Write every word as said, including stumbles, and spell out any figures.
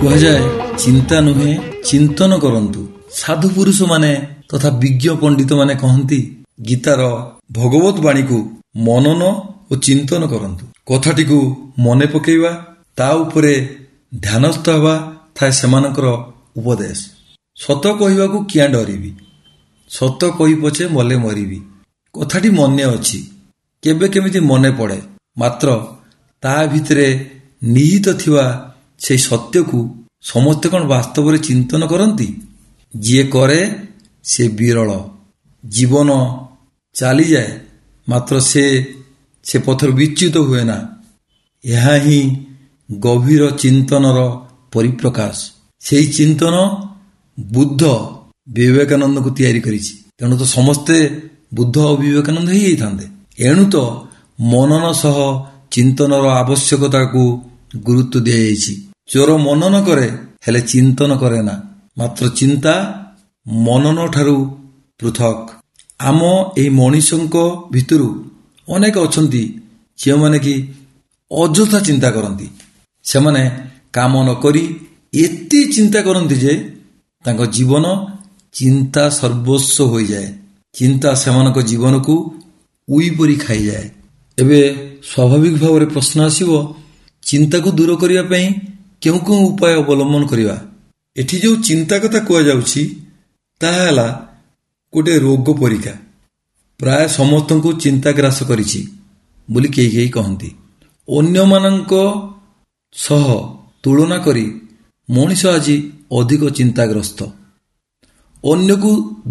କୁହାଯାଏ ଚିନ୍ତା ନୁହେଁ ଚିନ୍ତନ କରନ୍ତୁ। ସାଧୁ ପୁରୁଷ ମାନେ ତଥା ବିଜ୍ଞ ପଣ୍ଡିତ ମାନେ କହନ୍ତି ଗୀତାର ଭଗବତ ବାଣୀକୁ ମନନ ଓ ଚିନ୍ତନ କରନ୍ତୁ। କଥାଟିକୁ ମନେ ପକେଇବା, ତା ଉପରେ ଧ୍ୟାନସ୍ଥ ହେବା ଥାଏ ସେମାନଙ୍କର ଉପଦେଶ। ସତ କହିବାକୁ କିଆଁ ଡରିବି, ସତ କହି ପଛେ ମଲେ ମରିବି। କଥାଟି ମନେ ଅଛି, କେବେ କେମିତି ମନେ ପଡ଼େ, ମାତ୍ର ତା ଭିତରେ ନିହିତ ଥିବା ସେହି ସତ୍ୟକୁ ସମସ୍ତେ କ'ଣ ବାସ୍ତବରେ ଚିନ୍ତନ କରନ୍ତି? ଯିଏ କରେ ସେ ବିରଳ। ଜୀବନ ଚାଲିଯାଏ, ମାତ୍ର ସେ ସେ ପଥରୁ ବିଚ୍ୟୁତ ହୁଏ ନା। ଏହା ହିଁ ଗଭୀର ଚିନ୍ତନର ପରିପ୍ରକାଶ। ସେହି ଚିନ୍ତନ ବୁଦ୍ଧ ବିବେକାନନ୍ଦକୁ ତିଆରି କରିଛି। ତେଣୁ ତ ସମସ୍ତେ ବୁଦ୍ଧ ଓ ବିବେକାନନ୍ଦ ହେଇଯାଇଥାନ୍ତେ। ଏଣୁ ତ ମନନ ସହ ଚିନ୍ତନର ଆବଶ୍ୟକତାକୁ ଗୁରୁତ୍ୱ ଦିଆଯାଇଛି। ଚୋର ମନନ କରେ ହେଲେ ଚିନ୍ତନ କରେ ନା, ମାତ୍ର ଚିନ୍ତା ମନନ ଠାରୁ ପୃଥକ। ଆମ ଏହି ମଣିଷଙ୍କ ଭିତରୁ ଅନେକ ଅଛନ୍ତି ଯେଉଁମାନେ କି ଅଯଥା ଚିନ୍ତା କରନ୍ତି। ସେମାନେ କାମ ନ କରି ଏତେ ଚିନ୍ତା କରନ୍ତି ଯେ ତାଙ୍କ ଜୀବନ ଚିନ୍ତା ସର୍ବସ୍ୱ ହୋଇଯାଏ। ଚିନ୍ତା ସେମାନଙ୍କ ଜୀବନକୁ ଉଇ ପରି ଖାଇଯାଏ। ଏବେ ସ୍ୱାଭାବିକ ଭାବରେ ପ୍ରଶ୍ନ ଆସିବ, ଚିନ୍ତାକୁ ଦୂର କରିବା ପାଇଁ କେଉଁ କେଉଁ ଉପାୟ ଅବଲମ୍ବନ କରିବା? ଏଠି ଯେଉଁ ଚିନ୍ତା କଥା କୁହାଯାଉଛି ତାହା ହେଲା ଗୋଟିଏ ରୋଗ ପରୀକ୍ଷା। ପ୍ରାୟ ସମସ୍ତଙ୍କୁ ଚିନ୍ତା ଗ୍ରାସ କରିଛି ବୋଲି କେହି କେହି କହନ୍ତି। ଅନ୍ୟମାନଙ୍କ ସହ ତୁଳନା କରି ମଣିଷ ଆଜି ଅଧିକ ଚିନ୍ତାଗ୍ରସ୍ତ। ଅନ୍ୟକୁ